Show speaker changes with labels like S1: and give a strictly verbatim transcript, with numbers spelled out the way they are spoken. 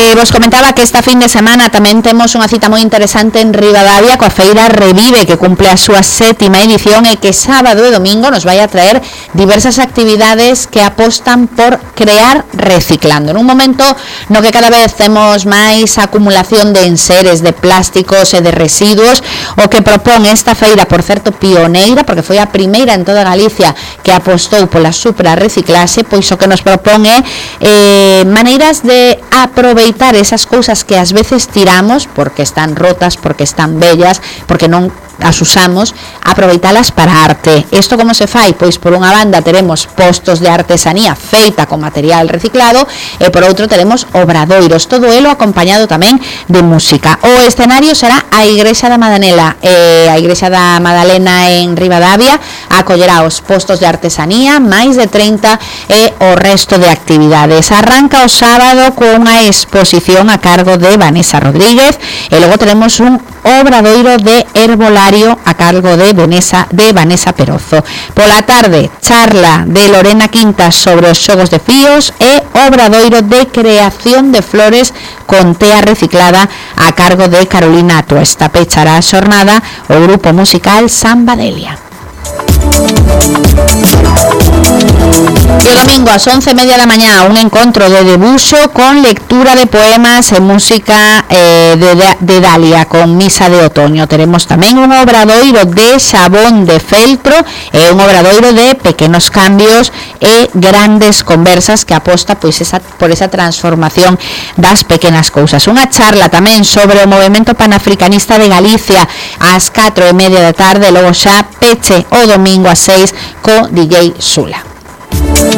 S1: Eh, vos comentaba que esta fin de semana tamén temos unha cita moi interesante en Ribadavia coa Feira Revive, que cumple a súa sétima edición e que sábado e domingo nos vai a traer diversas actividades que apostan por crear reciclando. Nun momento no que cada vez temos máis acumulación de enseres, de plásticos e de residuos, o que propón esta feira, por certo pioneira, porque foi a primeira en toda Galicia que apostou pola suprarreciclaxe, pois o que nos propón é eh, maneiras de aproveitar esas cousas que ás veces tiramos porque están rotas, porque están bellas, porque non as usamos, aproveitalas para arte. Isto como se fai? Pois por unha banda teremos postos de artesanía feita con material reciclado e por outro teremos obradoiros, todo elo acompañado tamén de música. O escenario será a Igrexa da Madanela, eh, a Igrexa da Madalena en Ribadavia acollerá os postos de artesanía, máis de trinta e o resto de actividades. Arranca o sábado con unha exposición a cargo de Vanessa Rodríguez e logo teremos un obradoiro de herbolario a cargo de Vanessa, de Vanessa Perozo. Pola tarde, charla de Lorena Quintas sobre os xogos de fíos e obradoiro de creación de flores con tea reciclada a cargo de Carolina Atuesta. Pechará a xornada o grupo musical Samba Delia. E o domingo ás once e media da mañá un encontro de debuxo con lectura de poemas e música eh, de, de Dalia con misa de otoño. Teremos tamén un obradoiro de xabón de feltro e un obradoiro de pequenos cambios e grandes conversas que aposta pois esa, por esa transformación das pequenas cousas. Unha charla tamén sobre o movemento panafricanista de Galicia ás catro e media da tarde, logo xa peche o domingo ás seis co D J Sula.